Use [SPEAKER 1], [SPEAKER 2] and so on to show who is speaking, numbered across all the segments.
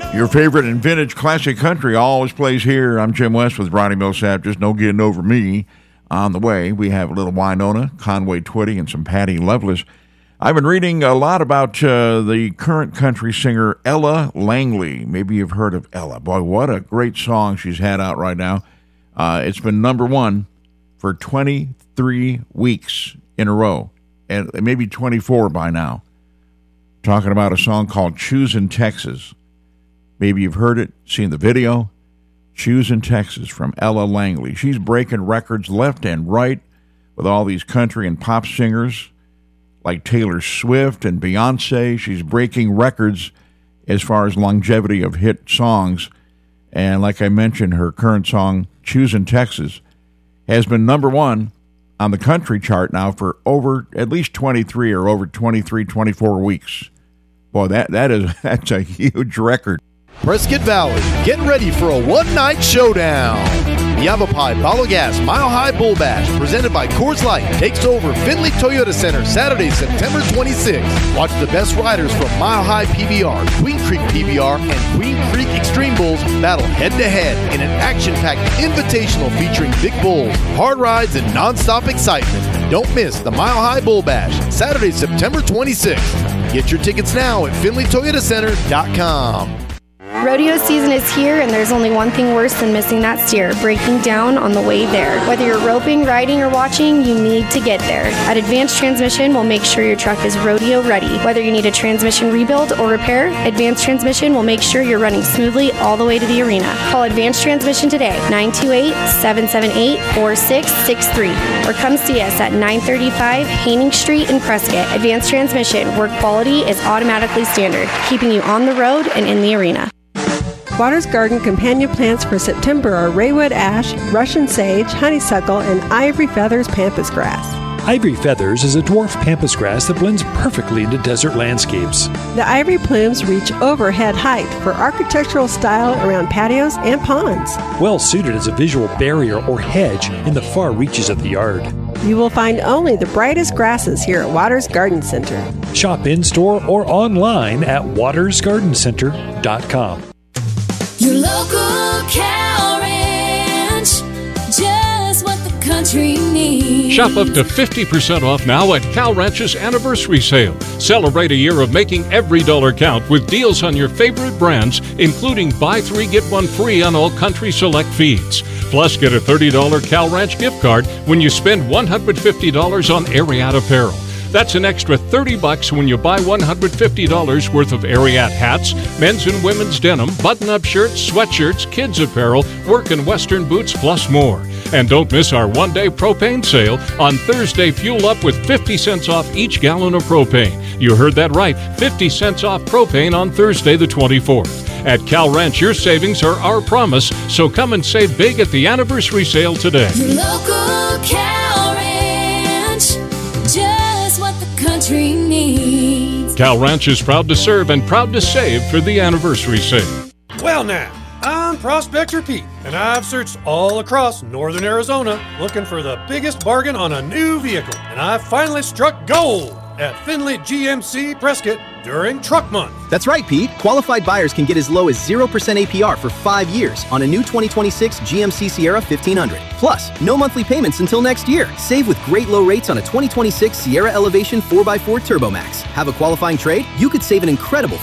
[SPEAKER 1] Your favorite and vintage classic country always plays here. I'm Jim West with Ronnie Millsap. Just no getting over me. On the way, we have a little Winona, Conway Twitty, and some Patty Loveless. I've been reading a lot about the current country singer Ella Langley. Maybe you've heard of Ella. Boy, what a great song she's had out right now. It's been number one for 23 weeks in a row, and maybe 24 by now. Talking about a song called Choosin' Texas. Maybe you've heard it, seen the video. Choosin' Texas from Ella Langley. She's breaking records left and right with all these country and pop singers like Taylor Swift and Beyonce. She's breaking records as far as longevity of hit songs. And like I mentioned, her current song, Choosin' Texas, has been number one on the country chart now for over at least 23 or over 23, 24 weeks. Boy, that's a huge record.
[SPEAKER 2] Prescott Valley, get ready for a one-night showdown. Yavapai Palo Gas Mile High Bull Bash, presented by Coors Light, takes over Findlay Toyota Center Saturday, September 26th. Watch the best riders from Mile High PBR, Queen Creek PBR, and Queen Creek Extreme Bulls battle head-to-head in an action-packed invitational featuring big bulls, hard rides, and non-stop excitement. Don't miss the Mile High Bull Bash, Saturday, September 26th. Get your tickets now at FindlayToyotaCenter.com.
[SPEAKER 3] Rodeo season is here, and there's only one thing worse than missing that steer, breaking down on the way there. Whether you're roping, riding, or watching, you need to get there. At Advanced Transmission, we'll make sure your truck is rodeo ready. Whether you need a transmission rebuild or repair, Advanced Transmission will make sure you're running smoothly all the way to the arena. Call Advanced Transmission today, 928-778-4663, or come see us at 935 Haining Street in Prescott. Advanced Transmission, where quality is automatically standard, keeping you on the road and in the arena.
[SPEAKER 4] Waters Garden companion plants for September are Raywood ash, Russian sage, honeysuckle, and ivory feathers pampas grass.
[SPEAKER 5] Ivory feathers is a dwarf pampas grass that blends perfectly into desert landscapes.
[SPEAKER 4] The ivory plumes reach overhead height for architectural style around patios and ponds.
[SPEAKER 5] Well suited as a visual barrier or hedge in the far reaches of the yard.
[SPEAKER 4] You will find only the brightest grasses here at Waters Garden Center.
[SPEAKER 5] Shop in-store or online at watersgardencenter.com.
[SPEAKER 6] Your local cow ranch, just what the country needs.
[SPEAKER 7] Shop up to 50% off now at Cow Ranch's anniversary sale. Celebrate a year of making every dollar count with deals on your favorite brands, including buy 3 get 1 free on all Country Select feeds. Plus, get a $30 Cow Ranch gift card when you spend $150 on Ariat apparel. That's an extra $30 when you buy $150 worth of Ariat hats, men's and women's denim, button-up shirts, sweatshirts, kids apparel, work and western boots, plus more. And don't miss our one-day propane sale. On Thursday, fuel up with 50 cents off each gallon of propane. You heard that right, 50 cents off propane on Thursday the 24th. At Cal Ranch, your savings are our promise, so come and save big at the anniversary sale today.
[SPEAKER 6] Your local Cal Ranch, just what the country needs.
[SPEAKER 7] Cal Ranch is proud to serve and proud to save for the anniversary sale.
[SPEAKER 8] Well now, I'm Prospector Pete, and I've searched all across northern Arizona looking for the biggest bargain on a new vehicle, and I finally struck gold at Findlay GMC Prescott during Truck Month.
[SPEAKER 9] That's right, Pete. Qualified buyers can get as low as 0% APR for 5 years on a new 2026 GMC Sierra 1500. Plus, no monthly payments until next year. Save with great low rates on a 2026 Sierra Elevation 4x4 Turbo Max. Have a qualifying trade? You could save an incredible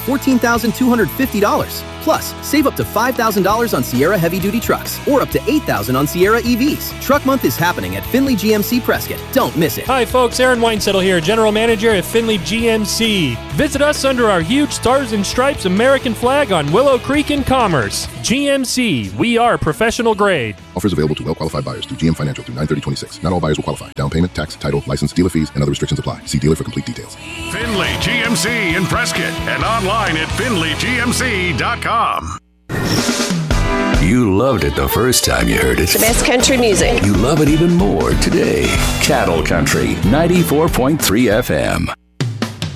[SPEAKER 9] $14,250. Plus, save up to $5,000 on Sierra heavy-duty trucks or up to $8,000 on Sierra EVs. Truck Month is happening at Findlay GMC Prescott. Don't miss it.
[SPEAKER 10] Hi, folks. Aaron Weinsettle here, General Manager at Findlay GMC. Visit us under our huge Stars and Stripes American flag on Willow Creek in Commerce. GMC, we are professional grade.
[SPEAKER 11] Offers available to well-qualified buyers through GM Financial through 9/30/26. Not all buyers will qualify. Down payment, tax, title, license, dealer fees, and other restrictions apply. See dealer for complete details.
[SPEAKER 12] Findlay GMC in Prescott and online at FindlayGMC.com.
[SPEAKER 13] You loved it the first time you heard it.
[SPEAKER 14] The best country music.
[SPEAKER 13] You love it even more today. Cattle Country, 94.3 FM.